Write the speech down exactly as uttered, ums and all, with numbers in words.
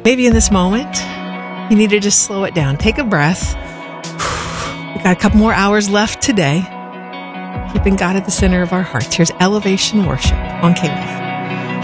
Maybe in this moment, you need to just slow it down. Take a breath. We've got a couple more hours left today. Keeping God at the center of our hearts. Here's Elevation Worship on K-Life.